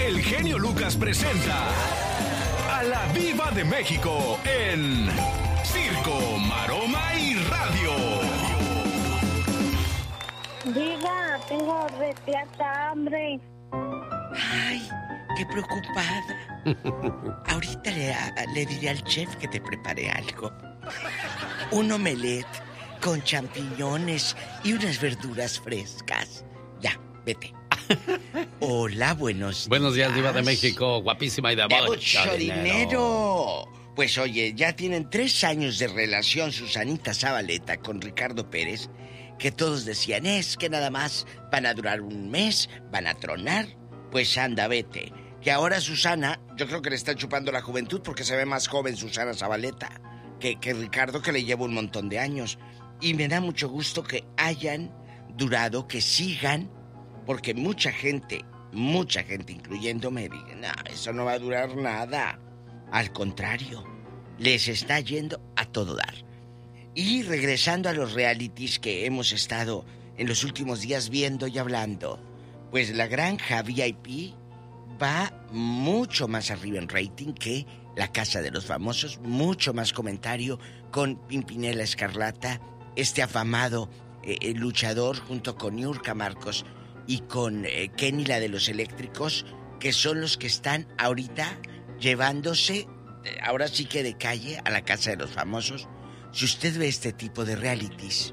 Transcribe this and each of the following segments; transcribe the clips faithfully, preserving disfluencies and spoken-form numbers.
el genio Lucas presenta a la Diva de México en Circo, Maroma y Radio. Diva, tengo replata hambre. Ay, qué preocupada. Ahorita le, le diré al chef que te prepare algo. Un omelette con champiñones y unas verduras frescas. Ya, vete. Hola, buenos días. Buenos días, Diva de México, guapísima y de mucho, mucho dinero. dinero. Pues oye, ya tienen tres años de relación Susanita Zabaleta con Ricardo Pérez, que todos decían, es que nada más van a durar un mes, van a tronar. Pues anda, vete. Que ahora Susana, yo creo que le está chupando la juventud porque se ve más joven Susana Zabaleta que, que Ricardo, que le lleva un montón de años. Y me da mucho gusto que hayan durado, que sigan, porque mucha gente, mucha gente, incluyéndome, dice, no, eso no va a durar nada. Al contrario, les está yendo a todo dar. Y regresando a los realities que hemos estado en los últimos días viendo y hablando, pues la Granja V I P va mucho más arriba en rating que La Casa de los Famosos, mucho más comentario con Pimpinela Escarlata, este afamado eh, luchador junto con Niurka Marcos y con eh, Kenny, la de los eléctricos, que son los que están ahorita llevándose, eh, ahora sí que de calle, a La Casa de los Famosos. Si usted ve este tipo de realities,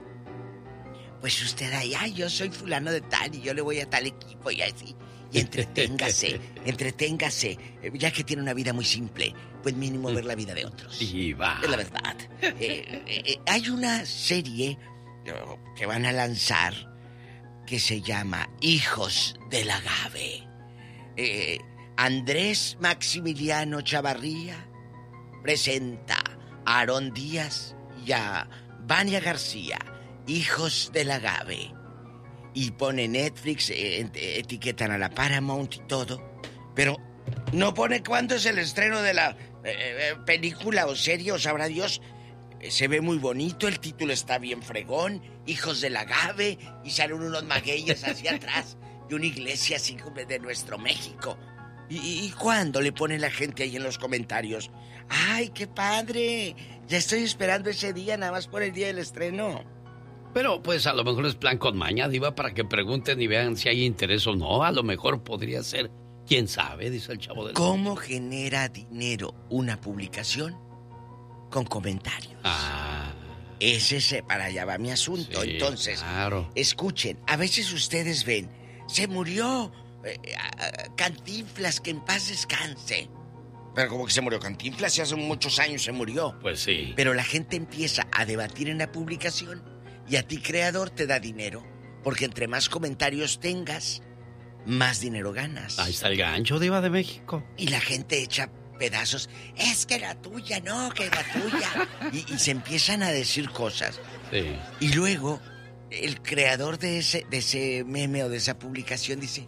pues usted ahí, ay, yo soy fulano de tal y yo le voy a tal equipo y así. Y entreténgase, entreténgase. Ya que tiene una vida muy simple, pues mínimo ver la vida de otros. Diva. Es la verdad. Eh, eh, hay una serie que van a lanzar que se llama Hijos del Agave. Eh, Andrés Maximiliano Chavarría presenta a Aarón Díaz y a Vania García, Hijos del Agave. Y pone Netflix, eh, etiquetan a la Paramount y todo, pero no pone cuándo es el estreno de la eh, película o serie, o sabrá Dios. Eh, se ve muy bonito, el título está bien fregón, Hijos del Agave, y salen unos magueyes hacia atrás de una iglesia así como de nuestro México. ¿Y, y, y cuándo le pone la gente ahí en los comentarios? ¡Ay, qué padre! Ya estoy esperando ese día, nada más por el día del estreno. Pero pues a lo mejor es plan con maña, Diva, para que pregunten y vean si hay interés o no. A lo mejor podría ser, quién sabe, dice el chavo del... ¿Cómo genera dinero una publicación? Con comentarios. Ah. Ese es, para allá va mi asunto. Sí, entonces, claro. Escuchen, a veces ustedes ven, se murió eh, Cantinflas, que en paz descanse. Pero como que se murió Cantinflas, y hace muchos años se murió. Pues sí. Pero la gente empieza a debatir en la publicación y a ti, creador, te da dinero. Porque entre más comentarios tengas, más dinero ganas. Ahí está el gancho, Diva de México. Y la gente echa pedazos. Es que la tuya, no, que la tuya. y, y se empiezan a decir cosas. Sí. Y luego, el creador de ese, de ese meme o de esa publicación dice,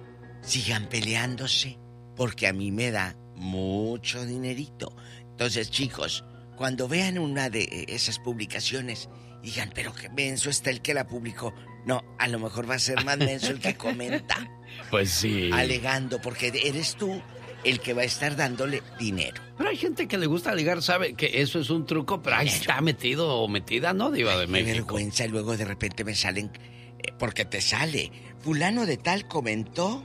sigan peleándose, porque a mí me da mucho dinerito. Entonces, chicos, cuando vean una de esas publicaciones, digan, pero qué menso está el que la publicó. No, a lo mejor va a ser más menso el que comenta. Pues sí. Alegando, porque eres tú el que va a estar dándole dinero. Pero hay gente que le gusta ligar, sabe que eso es un truco, pero ahí está metido o metida, ¿no, Diva de Ay, México? qué vergüenza, y luego de repente me salen, eh, porque te sale, fulano de tal comentó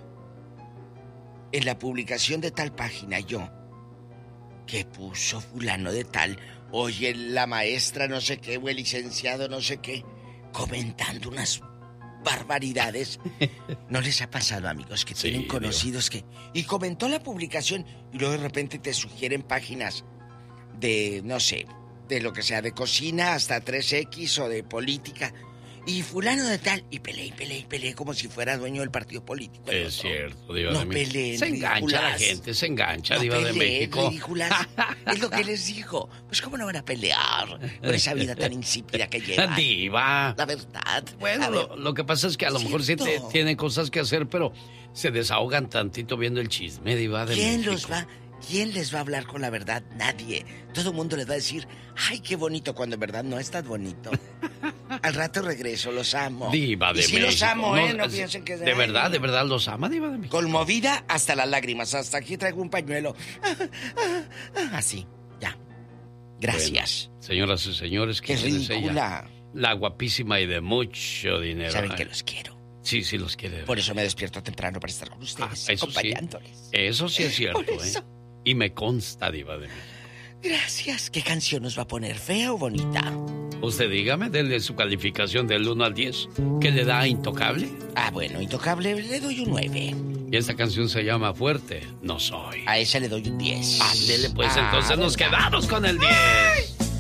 en la publicación de tal página, yo, que puso fulano de tal, oye, la maestra no sé qué, o el licenciado no sé qué, comentando unas barbaridades. ¿No les ha pasado, amigos, que Sí, tienen conocidos Dios. que... Y comentó la publicación y luego de repente te sugieren páginas de, no sé, de lo que sea, de cocina hasta tres equis o de política. Y fulano de tal, y peleé, y peleé, y peleé como si fuera dueño del partido político. Es cierto, Diva no de México. peleen, se engancha ridículas. la gente, se engancha, No Diva de peleen, México. ridículas. Es lo que les digo. Pues cómo no van a pelear con esa vida tan insípida que llevan. Diva. La verdad. Bueno, lo, lo que pasa es que a lo mejor sí te, tienen cosas que hacer, pero se desahogan tantito viendo el chisme, Diva de ¿Quién México. los va? ¿Quién les va a hablar con la verdad? Nadie. Todo el mundo les va a decir, ay, qué bonito, cuando en verdad no es tan bonito. Al rato regreso, los amo. Diva de y sí México. los amo, ¿eh? No, no piensen que... De verdad, de verdad los ama, Diva de México. Conmovida hasta las lágrimas. Hasta aquí traigo un pañuelo. Así, ya. Gracias. Bueno, señoras y señores, Qué es ridícula. ella? La guapísima y de mucho dinero. Saben ¿eh? que los quiero. Sí, sí los quiere. Por eso me despierto temprano para estar con ustedes, Ah, eso acompañándoles. Sí. Eso sí es cierto, Por eso. ¿eh? Y me consta, Diva de México. Gracias. ¿Qué canción nos va a poner? ¿Fea o bonita? Usted dígame, denle su calificación del uno al diez. ¿Qué le da a Intocable? Ah, bueno, Intocable le doy un nueve. Y esta canción se llama Fuerte, No Soy. A esa le doy un diez. Ándele, pues Ah, entonces nos ¿verdad? quedamos con el diez.